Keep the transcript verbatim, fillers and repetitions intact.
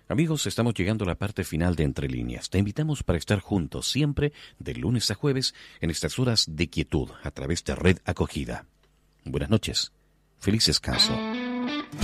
Amigos, estamos llegando a la parte final de Entre Líneas. Te invitamos para estar juntos siempre, de lunes a jueves, en estas horas de quietud, a través de Red Acogida. Buenas noches. Feliz descanso.